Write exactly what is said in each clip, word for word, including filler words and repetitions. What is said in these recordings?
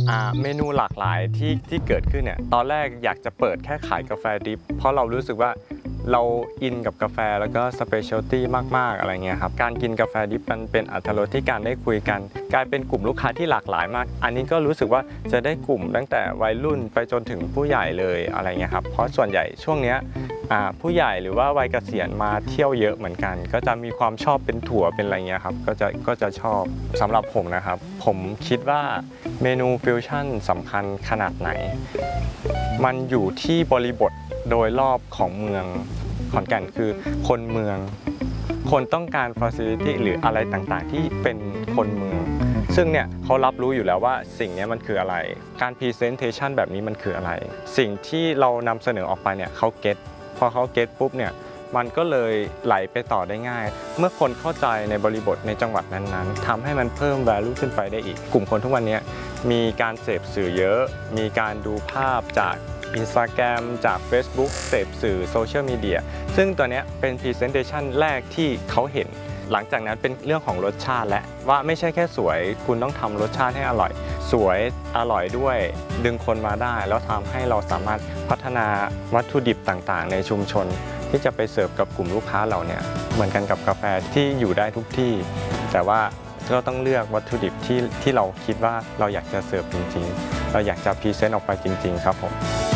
เมนูหลากหลายที่ที่เกิดขึ้นเนี่ยตอนแรกอยากจะเปิดแค่ขายกาแฟดริปเพราะเรารู้สึกว่าเราอินกับกาแฟแล้วก็สเปเชียลตี้มากๆอะไรเงี้ยครับการกินกาแฟดริปมันเป็นอรรถรสที่การได้คุยกันกลายเป็นกลุ่มลูกค้าที่หลากหลายมากอันนี้ก็รู้สึกว่าจะได้กลุ่มตั้งแต่วัยรุ่นไปจนถึงผู้ใหญ่เลยอะไรเงี้ยครับเพราะส่วนใหญ่ช่วงเนี้ยผู้ใหญ่หรือว่าวัยเกษียณมาเที่ยวเยอะเหมือนกันก็จะมีความชอบเป็นถั่วเป็นอะไรเงี้ยครับก็จะก็จะชอบสำหรับผมนะครับผมคิดว่าเมนูฟิวชั่นสำคัญขนาดไหนมันอยู่ที่บริบทโดยรอบของเมืองขอนแก่นคือคนเมืองคนต้องการฟาซิลิตี้หรืออะไรต่างๆที่เป็นคนเมืองซึ่งเนี่ยเขารับรู้อยู่แล้วว่าสิ่งนี้มันคืออะไรการพรีเซนเทชันแบบนี้มันคืออะไรสิ่งที่เรานำเสนอออกไปเนี่ยเขาเก็ตพอเขาเก็ตปุ๊บเนี่ยมันก็เลยไหลไปต่อได้ง่ายเมื่อคนเข้าใจในบริบทในจังหวัดนั้นๆทำให้มันเพิ่ม value ขึ้นไปได้อีกกลุ่มคนทุกวันนี้มีการเสพสื่อเยอะมีการดูภาพจาก Instagram จาก Facebook เสพสื่อโซเชียลมีเดียซึ่งตัวนี้เป็น Presentation แรกที่เขาเห็นหลังจากนั้นเป็นเรื่องของรสชาติและว่าไม่ใช่แค่สวยคุณต้องทำรสชาติให้อร่อยสวยอร่อยด้วยดึงคนมาได้แล้วทำให้เราสามารถพัฒนาวัตถุดิบต่างๆในชุมชนที่จะไปเสิร์ฟกับกลุ่มลูกค้าเราเนี่ยเหมือนกันกับกาแฟที่อยู่ได้ทุกที่แต่ว่าเราต้องเลือกวัตถุดิบที่ที่เราคิดว่าเราอยากจะเสิร์ฟจริงๆเราอยากจะพรีเซนต์ออกไปจริงๆครับผม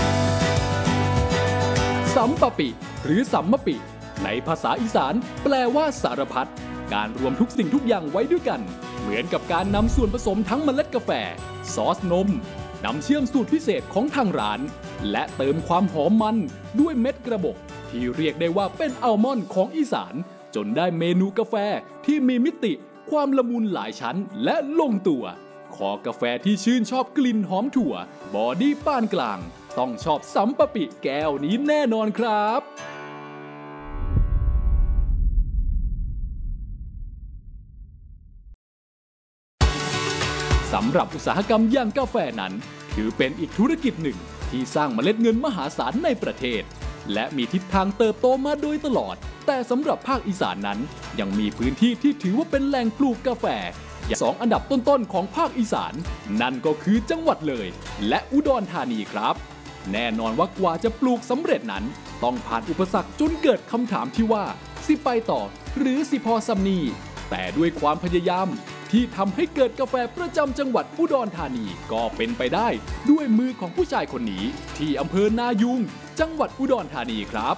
สัมปะปิหรือสัมมะปิในภาษาอีสานแปลว่าสารพัดการรวมทุกสิ่งทุกอย่างไว้ด้วยกันเหมือนกับการนำส่วนผสมทั้งเมล็ดกาแฟซอสนมน้ำเชื่อมสูตรพิเศษของทางร้านและเติมความหอมมันด้วยเม็ดกระบอกที่เรียกได้ว่าเป็นอัลมอนด์ของอีสานจนได้เมนูกาแฟที่มีมิติความละมุนหลายชั้นและลงตัวคอกาแฟที่ชื่นชอบกลิ่นหอมถั่วบอดี้ปานกลางต้องชอบสัมปะปิแก้วนี้แน่นอนครับสำหรับอุตสาหกรรมอย่างกาแฟนั้นถือเป็นอีกธุรกิจหนึ่งที่สร้างเมล็ดเงินมหาศาลในประเทศและมีทิศทางเติบโตมาโดยตลอดแต่สำหรับภาคอีสานนั้นยังมีพื้นที่ที่ถือว่าเป็นแหล่งปลูกกาแฟสองอันดับต้นๆของภาคอีสานนั่นก็คือจังหวัดเลยและอุดรธานีครับแน่นอนว่ากว่าจะปลูกสำเร็จนั้นต้องผ่านอุปสรรคจนเกิดคำถามที่ว่าสิไปต่อหรือสิพอซำนีแต่ด้วยความพยายามที่ทำให้เกิดกาแฟประจำจังหวัดอุดรธานีก็เป็นไปได้ด้วยมือของผู้ชายคนนี้ที่อำเภอนายูงจังหวัดอุดรธานีครับ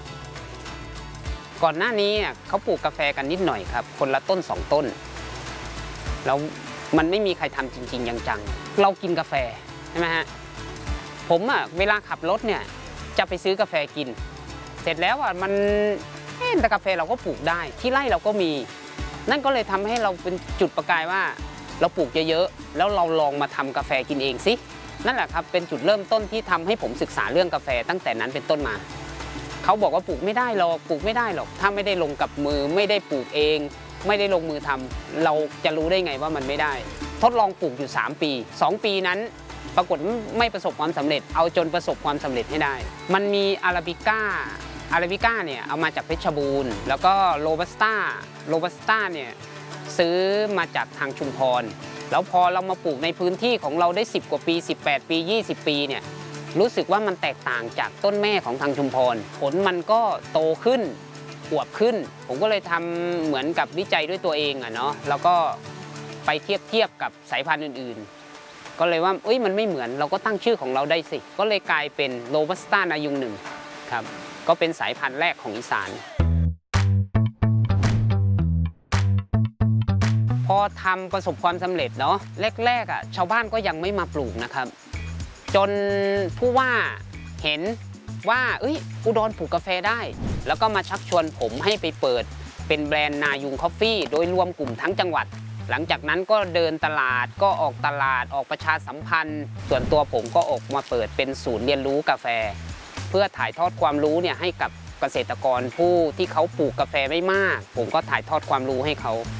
ก่อนหน้านี้เขาปลูกกาแฟกันนิดหน่อยครับคนละต้นสองต้นแล้วมันไม่มีใครทำจริงๆจังๆเรากินกาแฟใช่ไหมฮะผมอ่ะเวลาขับรถเนี่ยจะไปซื้อกาแฟกินเสร็จแล้วอ่ะมันแต่กาแฟเราก็ปลูกได้ที่ไร่เราก็มีนั่นก็เลยทำให้เราเป็นจุดประกายว่าเราปลูกเยอะๆแล้วเราลองมาทำกาแฟกินเองสินั่นแหละครับเป็นจุดเริ่มต้นที่ทำให้ผมศึกษาเรื่องกาแฟตั้งแต่นั้นเป็นต้นมาเขาบอกว่าปลูกไม่ได้หรอกปลูกไม่ได้หรอกถ้าไม่ได้ลงกับมือไม่ได้ปลูกเองไม่ได้ลงมือทำเราจะรู้ได้ไงว่ามันไม่ได้ทดลองปลูกอยู่สามปีสองปีนั้นปรากฏไม่ประสบความสำเร็จเอาจนประสบความสำเร็จให้ได้มันมีอาราบิก้าอาราบิก้าเนี่ยเอามาจากเพชรบูรณ์แล้วก็โรบัสต้าโรบัสต้าเนี่ยซื้อมาจากทางชุมพรแล้วพอเรามาปลูกในพื้นที่ของเราได้สิบกว่าปีสิบแปดปียี่สิบปีเนี่ยรู้สึกว่ามันแตกต่างจากต้นแม่ของทางชุมพรผลมันก็โตขึ้นอวบขึ้นผมก็เลยทำเหมือนกับวิจัยด้วยตัวเองอะเนาะแล้วก็ไปเทียบเทียบกับสายพันธุ์อื่นๆก็เลยว่าเอ้ยมันไม่เหมือนเราก็ตั้งชื่อของเราได้สิก็เลยกลายเป็นโรบัสต้านายุงหนึ่งครับก็เป็นสายพันธุ์แรกของอีสานพอทำประสบความสำเร็จเนาะแรกๆอ่ะชาวบ้านก็ยังไม่มาปลูกนะครับจนผู้ว่าเห็นว่าเอ้ยอุดรปลูกกาแฟได้แล้วก็มาชักชวนผมให้ไปเปิดเป็นแบรนด์นายุงคอฟฟี่โดยรวมกลุ่มทั้งจังหวัดหลังจากนั้นก็เดินตลาดก็ออกตลาดออกประชาสัมพันธ์ส่วนตัวผมก็ออกมาเปิดเป็นศูนย์เรียนรู้กาแฟเพื่อถ่ายทอดความรู้เนี่ยให้กับเกษตรกรผู้ที่เขาปลูกกาแฟไม่มากผมก็ถ่ายทอดความรู้ให้เขา